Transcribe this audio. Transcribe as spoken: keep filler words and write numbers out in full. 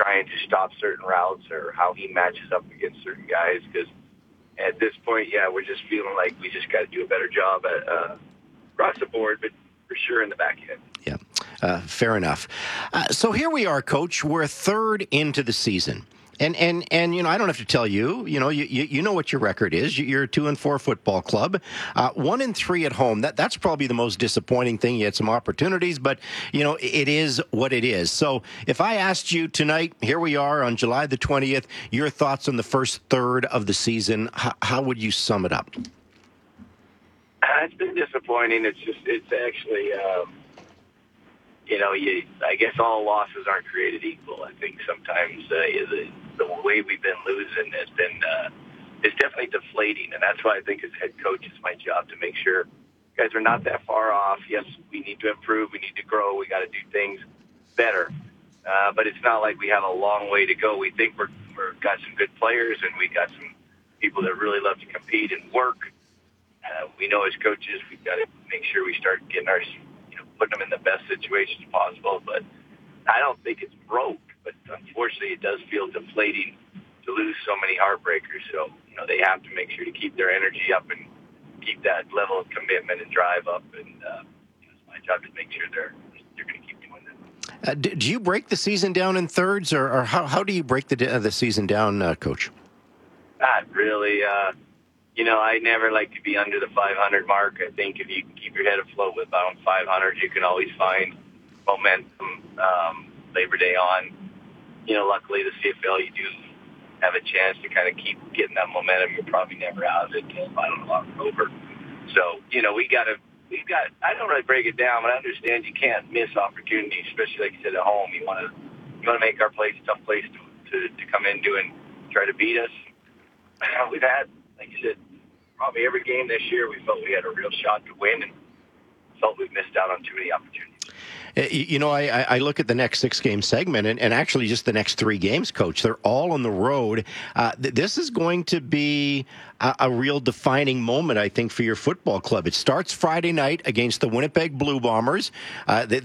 trying to stop certain routes or how he matches up against certain guys. Because at this point, yeah, we're just feeling like we just got to do a better job at uh, across the board, but for sure in the back end. Yeah, uh, fair enough. Uh, so here we are, Coach. We're a third into the season. And, and, and you know, I don't have to tell you, you know, you, you, you know what your record is. You're a two and four football club, uh, one and three at home. That That's probably the most disappointing thing. You had some opportunities, but, you know, it is what it is. So if I asked you tonight, here we are on July the twentieth, your thoughts on the first third of the season, how, how would you sum it up? It's been disappointing. It's just, it's actually, um, you know, you, I guess all losses aren't created equal. I think sometimes uh, the, the way we've been losing has been, uh, it's definitely deflating. And that's why I think as head coach, it's my job to make sure guys are not that far off. Yes, we need to improve. We need to grow. We got to do things better. Uh, but it's not like we have a long way to go. We think we're, we're got some good players and we got some people that really love to compete and work. Uh, we know as coaches, we've got to make sure we start getting our, you know, putting them in the best situations possible. But I don't think it's broke. But unfortunately, it does feel deflating to lose so many heartbreakers. So, you know, they have to make sure to keep their energy up and keep that level of commitment and drive up. And uh, it's my job to make sure they're they're going to keep doing that. Uh, do, do you break the season down in thirds, or, or how, how do you break the uh, the season down, uh, Coach? Not really. Uh, You know, I never like to be under the five hundred mark. I think if you can keep your head afloat with around five hundred, you can always find momentum um, Labor Day on. You know, luckily the C F L, you do have a chance to kind of keep getting that momentum. You're probably never out of it until, I don't know, October. So, you know, we got to, we've got, I don't really break it down, but I understand you can't miss opportunities, especially like you said at home. You want to, you want to make our place a tough place to, to, to come into and try to beat us. We've had, like you said, probably every game this year we felt we had a real shot to win and felt we've missed out on too many opportunities. You know, I, I look at the next six-game segment, and, and actually just the next three games, Coach. They're all on the road. Uh, th- this is going to be a, a real defining moment, I think, for your football club. It starts Friday night against the Winnipeg Blue Bombers. Uh, they,